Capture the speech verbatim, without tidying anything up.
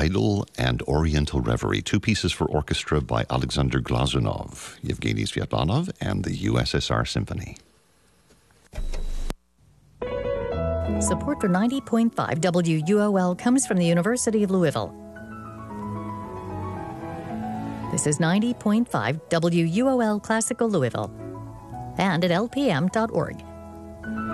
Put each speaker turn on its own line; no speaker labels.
Idyll and Oriental Reverie, two pieces for orchestra by Alexander Glazunov, Yevgeny Sviatlanov, and the U S S R Symphony.
Support for ninety point five W U O L comes from the University of Louisville. This is ninety point five W U O L Classical Louisville and at L P M dot org.